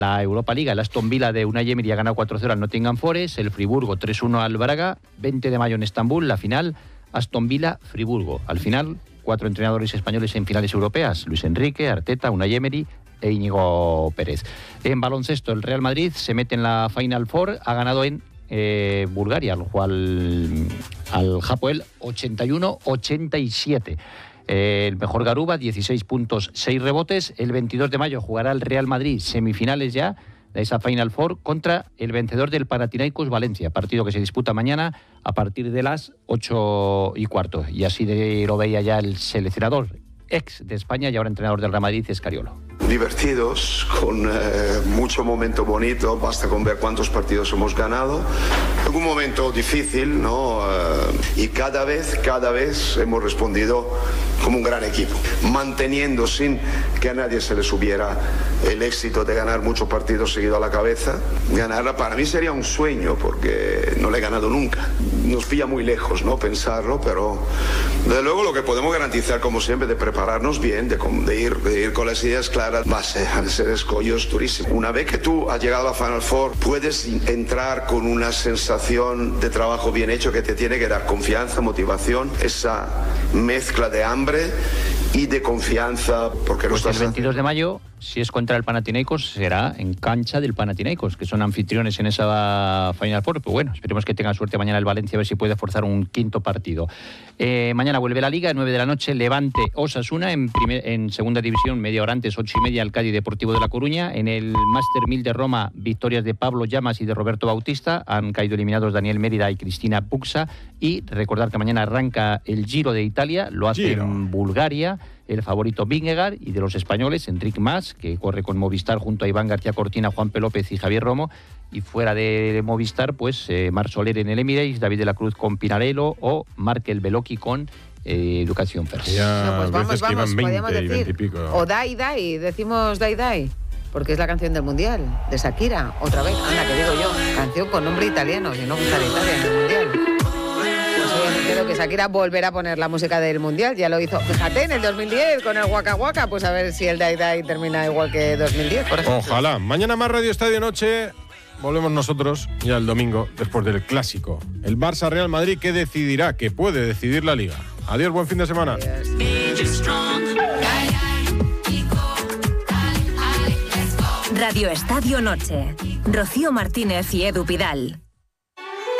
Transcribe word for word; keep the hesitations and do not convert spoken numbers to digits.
La Europa Liga, el Aston Villa de Unai Emery ha ganado cuatro cero al Nottingham Forest, el Friburgo tres uno al Braga, veinte de mayo en Estambul, la final Aston Villa-Friburgo. Al final, cuatro entrenadores españoles en finales europeas, Luis Enrique, Arteta, Unai Emery e Íñigo Pérez. En baloncesto, el Real Madrid se mete en la Final Four, ha ganado en eh, Bulgaria, al cual al Hapoel ochenta y uno a ochenta y siete. Eh, el mejor Garuba, dieciséis puntos, seis rebotes. El veintidós de mayo jugará el Real Madrid, semifinales ya de esa Final Four, contra el vencedor del Panathinaikos Valencia, partido que se disputa mañana a partir de las ocho y cuarto. Y así de, lo veía ya el seleccionador ex de España y ahora entrenador del Real Madrid, Escariolo. Divertidos, con eh, mucho momento bonito, basta con ver cuántos partidos hemos ganado. Un momento difícil, ¿no? Eh, y cada vez, cada vez hemos respondido como un gran equipo, manteniendo sin que a nadie se le subiera el éxito de ganar muchos partidos seguidos a la cabeza. Ganarla para mí sería un sueño, porque no le he ganado nunca. Nos pilla muy lejos, ¿no? Pensarlo, pero desde luego lo que podemos garantizar, como siempre, de prepararnos bien, de, de, ir, de ir con las ideas claras, va a ser, a ser escollos durísimos. Una vez que tú has llegado a la Final Four, puedes entrar con una sensación de trabajo bien hecho que te tiene que dar confianza, motivación, esa mezcla de hambre y de confianza, porque no pues estás el veintidós de mayo, si es contra el Panathinaikos, será en cancha del Panathinaikos, que son anfitriones en esa Final Four. Pues bueno, esperemos que tenga suerte mañana el Valencia, a ver si puede forzar un quinto partido. Eh, mañana vuelve la Liga, nueve de la noche, Levante Osasuna, en, primer, en segunda división, media hora antes, ocho y media, el Cádiz Deportivo de La Coruña. En el Master mil de Roma, victorias de Pablo Llamas y de Roberto Bautista. Han caído eliminados Daniel Mérida y Cristina Puxa. Y recordar que mañana arranca el Giro de Italia, lo hace Giro. en Bulgaria, el favorito Vingegaard, y de los españoles, Enric Mas, que corre con Movistar junto a Iván García Cortina, Juan P. López y Javier Romo. Y fuera de Movistar, pues eh, Marc Soler en el Emirates, David de la Cruz con Pinarello o Markel Beloki con eh, Educación First. No, pues vamos, vamos, podríamos decir, o Dai Dai, decimos Dai Dai, porque es la canción del Mundial, de Shakira, otra vez, anda, que digo yo, canción con nombre italiano, si no gustará Italia en el Mundial. Creo que Shakira volverá a poner la música del Mundial, ya lo hizo, fíjate, en el dos mil diez con el Waka Waka, pues a ver si el Dai Dai termina igual que dos mil diez, por ejemplo. Ojalá. Mañana más Radio Estadio Noche, volvemos nosotros ya el domingo, después del clásico. El Barça Real Madrid, que decidirá, que puede decidir la Liga. Adiós, buen fin de semana. Adiós. Radio Estadio Noche. Rocío Martínez y Edu Pidal.